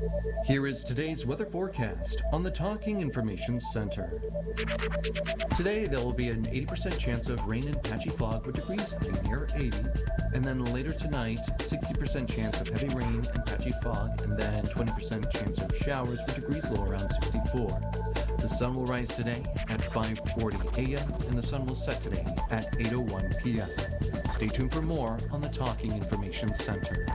Here is today's weather forecast on the Talking Information Center. Today there will be an 80% chance of rain and patchy fog with degrees near 80, and then later tonight 60% chance of heavy rain and patchy fog, and then 20% chance of showers with degrees low around 64. The sun will rise today at 5:40 a.m. and the sun will set today at 8:01 p.m. Stay tuned for more on the Talking Information Center.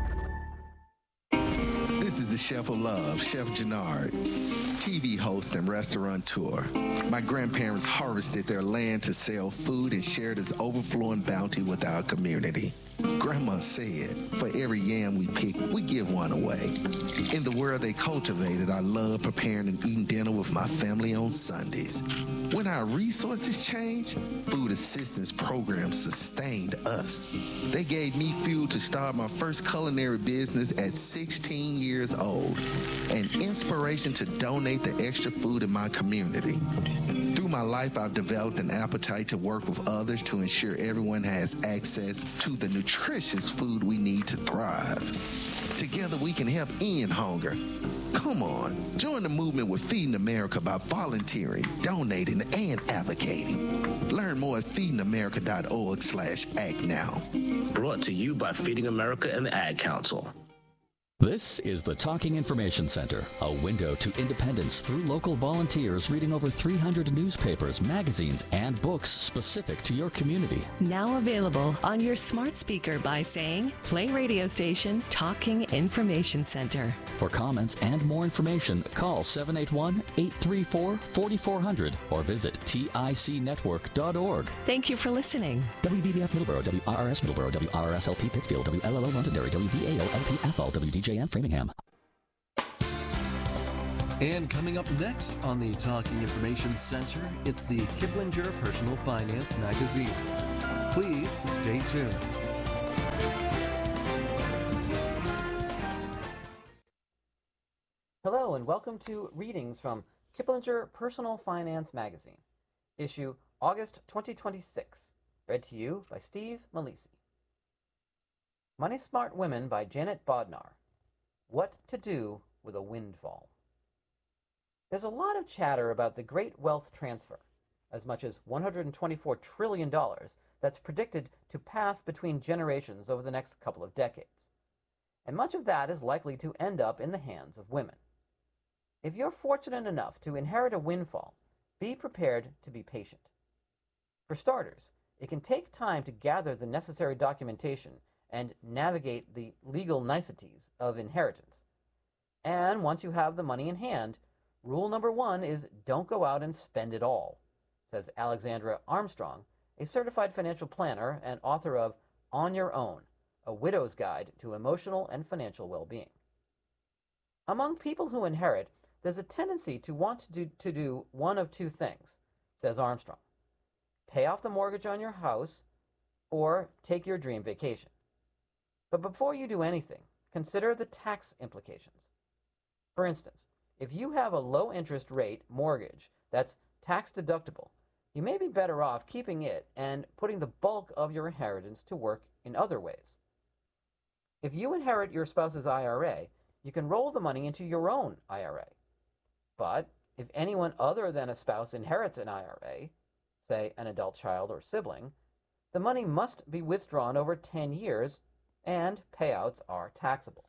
This is the Chef of Love, Chef Jannard, TV host and restaurateur. My grandparents harvested their land to sell food and share this overflowing bounty with our community. Grandma said, for every yam we pick, we give one away. In the world they cultivated, I love preparing and eating dinner with my family on Sundays. When our resources changed, food assistance programs sustained us. They gave me fuel to start my first culinary business at 16 years old, and inspiration to donate the extra food in my community. Through my life, I've developed an appetite to work with others to ensure everyone has access to the nutritious food we need to thrive. Together, we can help end hunger. Come on, join the movement with Feeding America by volunteering, donating, and advocating. Learn more at feedingamerica.org/act now. Brought to you by Feeding America and the Ad Council. This is the Talking Information Center, a window to independence through local volunteers reading over 300 newspapers, magazines, and books specific to your community. Now available on your smart speaker by saying, play radio station Talking Information Center. For comments and more information, call 781-834-4400 or visit ticnetwork.org. Thank you for listening. WVBF Middleborough, WRRS Middleborough, WRRS-LP Pittsfield, WLLO Londonderry, WVAO-LP Athol, WDJM Framingham. And coming up next on the Talking Information Center, it's the Kiplinger Personal Finance Magazine. Please stay tuned. Hello and welcome to readings from Kiplinger Personal Finance Magazine, issue August 2026, read to you by Steve Malisi. Money Smart Women by Janet Bodnar. What to do with a windfall. There's a lot of chatter about the great wealth transfer, as much as $124 trillion that's predicted to pass between generations over the next couple of decades. And much of that is likely to end up in the hands of women. If you're fortunate enough to inherit a windfall, be prepared to be patient. For starters, it can take time to gather the necessary documentation and navigate the legal niceties of inheritance. And once you have the money in hand, rule number one is don't go out and spend it all, says Alexandra Armstrong, a certified financial planner and author of On Your Own, A Widow's Guide to Emotional and Financial Well-Being. Among people who inherit, there's a tendency to want to do one of two things, says Armstrong. Pay off the mortgage on your house or take your dream vacation. But before you do anything, consider the tax implications. For instance, if you have a low interest rate mortgage that's tax deductible, you may be better off keeping it and putting the bulk of your inheritance to work in other ways. If you inherit your spouse's IRA, you can roll the money into your own IRA. But if anyone other than a spouse inherits an IRA, say an adult child or sibling, the money must be withdrawn over 10 years and payouts are taxable.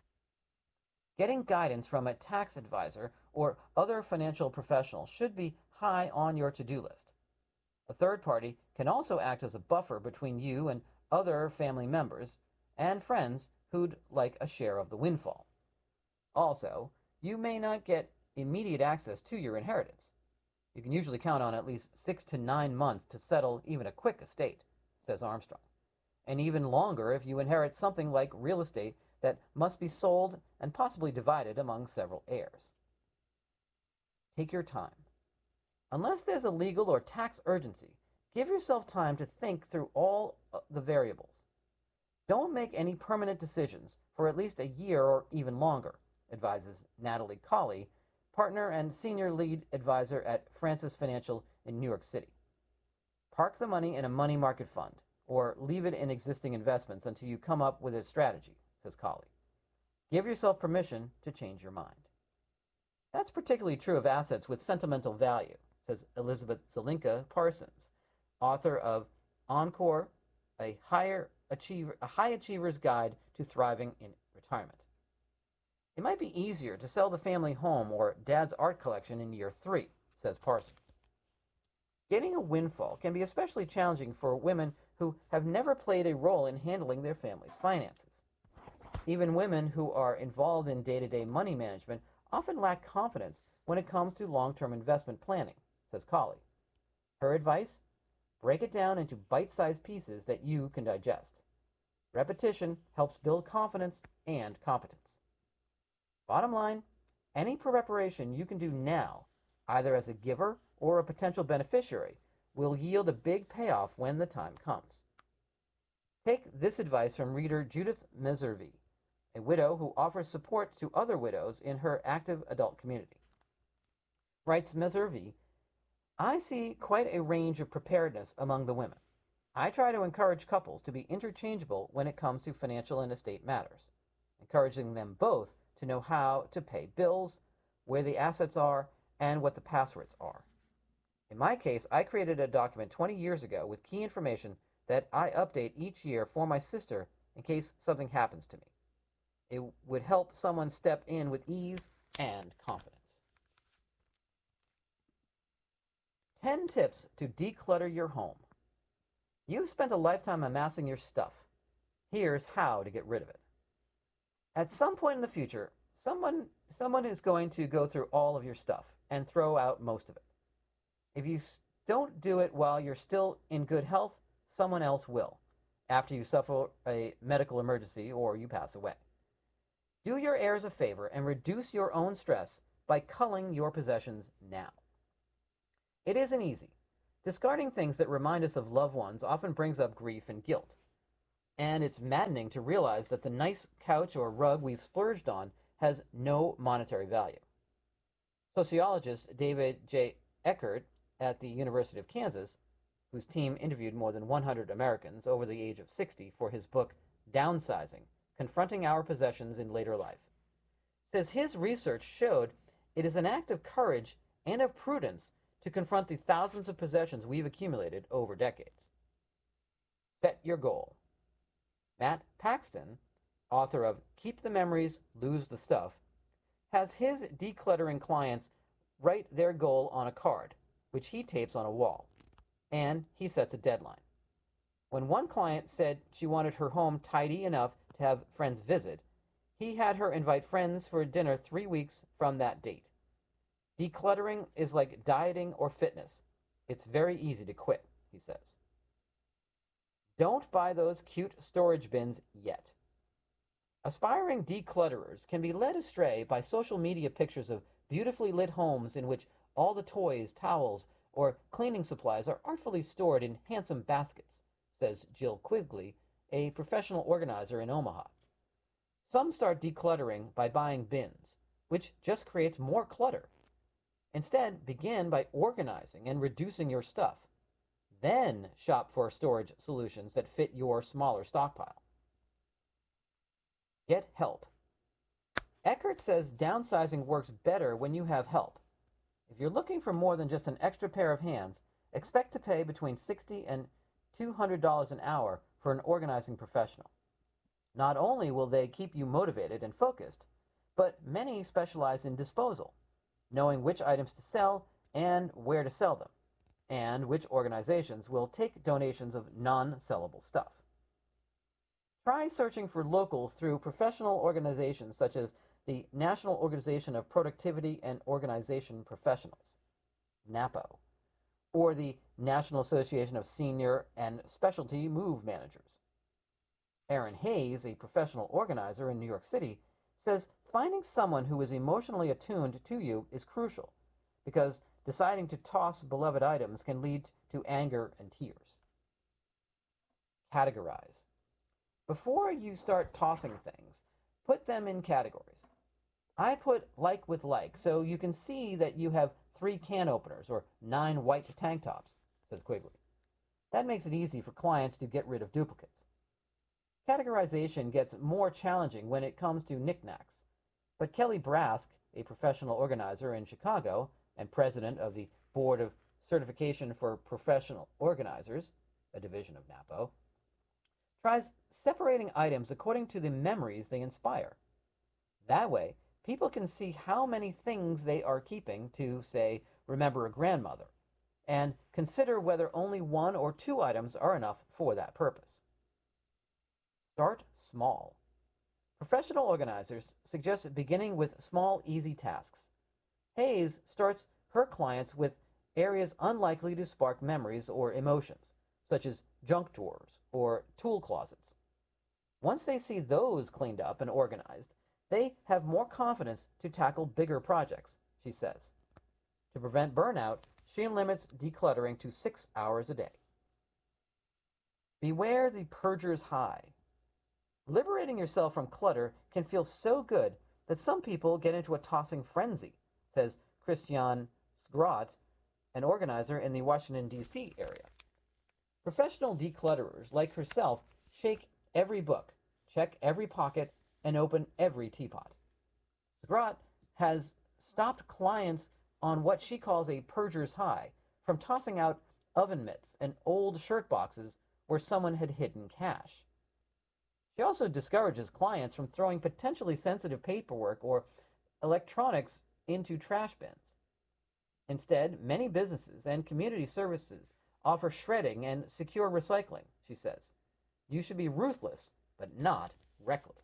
Getting guidance from a tax advisor or other financial professional should be high on your to-do list. A third party can also act as a buffer between you and other family members and friends who'd like a share of the windfall. Also, you may not get immediate access to your inheritance. You can usually count on at least 6 to 9 months to settle even a quick estate, says Armstrong, and even longer if you inherit something like real estate that must be sold and possibly divided among several heirs. Take your time. Unless there's a legal or tax urgency, give yourself time to think through all the variables. Don't make any permanent decisions for at least a year or even longer, advises Natalie Colley, partner and senior lead advisor at Francis Financial in New York City. Park the money in a money market fund, or leave it in existing investments until you come up with a strategy, says Colley. Give yourself permission to change your mind. That's particularly true of assets with sentimental value, says Elizabeth Zelinka Parsons, author of Encore, a high achiever's guide to thriving in retirement. It might be easier to sell the family home or dad's art collection in year 3, says Parsons. Getting a windfall can be especially challenging for women who have never played a role in handling their family's finances. Even women who are involved in day-to-day money management often lack confidence when it comes to long-term investment planning, says Colley. Her advice? Break it down into bite-sized pieces that you can digest. Repetition helps build confidence and competence. Bottom line, any preparation you can do now, either as a giver or a potential beneficiary, will yield a big payoff when the time comes. Take this advice from reader Judith Meservey, a widow who offers support to other widows in her active adult community. Writes Meservey, I see quite a range of preparedness among the women. I try to encourage couples to be interchangeable when it comes to financial and estate matters, encouraging them both to know how to pay bills, where the assets are, and what the passwords are. In my case, I created a document 20 years ago with key information that I update each year for my sister in case something happens to me. It would help someone step in with ease and confidence. 10 tips to declutter your home. You've spent a lifetime amassing your stuff. Here's how to get rid of it. At some point in the future, someone is going to go through all of your stuff and throw out most of it. If you don't do it while you're still in good health, someone else will, after you suffer a medical emergency or you pass away. Do your heirs a favor and reduce your own stress by culling your possessions now. It isn't easy. Discarding things that remind us of loved ones often brings up grief and guilt. And it's maddening to realize that the nice couch or rug we've splurged on has no monetary value. Sociologist David J. Eckert at the University of Kansas, whose team interviewed more than 100 Americans over the age of 60 for his book Downsizing, Confronting Our Possessions in Later Life, says his research showed it is an act of courage and of prudence to confront the thousands of possessions we've accumulated over decades. Set your goal. Matt Paxton, author of Keep the Memories, Lose the Stuff, has his decluttering clients write their goal on a card, which he tapes on a wall, and he sets a deadline. When one client said she wanted her home tidy enough to have friends visit, he had her invite friends for dinner 3 weeks from that date. Decluttering is like dieting or fitness. It's very easy to quit, he says. Don't buy those cute storage bins yet. Aspiring declutterers can be led astray by social media pictures of beautifully lit homes in which all the toys, towels, or cleaning supplies are artfully stored in handsome baskets, says Jill Quigley, a professional organizer in Omaha. Some start decluttering by buying bins, which just creates more clutter. Instead, begin by organizing and reducing your stuff. Then shop for storage solutions that fit your smaller stockpile. Get help. Eckert says downsizing works better when you have help. If you're looking for more than just an extra pair of hands, expect to pay between $60 and $200 an hour for an organizing professional. Not only will they keep you motivated and focused, but many specialize in disposal, knowing which items to sell and where to sell them, and which organizations will take donations of non-sellable stuff. Try searching for locals through professional organizations such as the National Organization of Productivity and Organization Professionals, NAPO, or the National Association of Senior and Specialty Move Managers. Aaron Hayes, a professional organizer in New York City, says finding someone who is emotionally attuned to you is crucial, because deciding to toss beloved items can lead to anger and tears. Categorize. Before you start tossing things, put them in categories. I put like with like, so you can see that you have 3 can openers or 9 white tank tops, says Quigley. That makes it easy for clients to get rid of duplicates. Categorization gets more challenging when it comes to knickknacks, but Kelly Brask, a professional organizer in Chicago and president of the Board of Certification for Professional Organizers, a division of NAPO, tries separating items according to the memories they inspire. That way, people can see how many things they are keeping to, say, remember a grandmother, and consider whether only one or two items are enough for that purpose. Start small. Professional organizers suggest beginning with small, easy tasks. Hayes starts her clients with areas unlikely to spark memories or emotions, such as junk drawers or tool closets. Once they see those cleaned up and organized, they have more confidence to tackle bigger projects, she says. To prevent burnout, she limits decluttering to 6 hours a day. Beware the purger's high. Liberating yourself from clutter can feel so good that some people get into a tossing frenzy, says Christiane Sgrot, an organizer in the Washington, D.C. area. Professional declutterers like herself shake every book, check every pocket, and open every teapot. Sgrot has stopped clients on what she calls a purger's high from tossing out oven mitts and old shirt boxes where someone had hidden cash. She also discourages clients from throwing potentially sensitive paperwork or electronics into trash bins. Instead, many businesses and community services offer shredding and secure recycling, she says. You should be ruthless, but not reckless.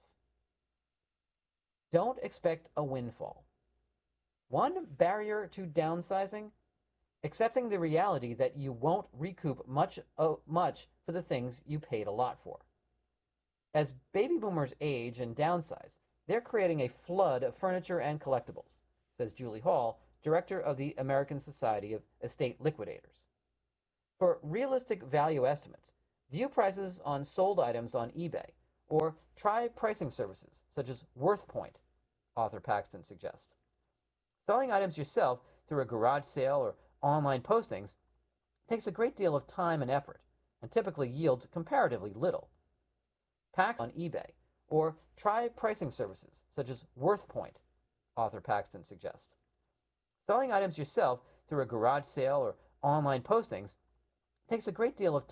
Don't expect a windfall. One barrier to downsizing? Accepting the reality that you won't recoup much for the things you paid a lot for. As baby boomers age and downsize, they're creating a flood of furniture and collectibles, says Julie Hall, director of the American Society of Estate Liquidators. For realistic value estimates, view prices on sold items on eBay, or try pricing services such as WorthPoint, author Paxton suggests. Selling items yourself through a garage sale or online postings takes a great deal of time and effort, and typically yields comparatively little. Paxton on eBay, or try pricing services such as WorthPoint, author Paxton suggests. Selling items yourself through a garage sale or online postings takes a great deal of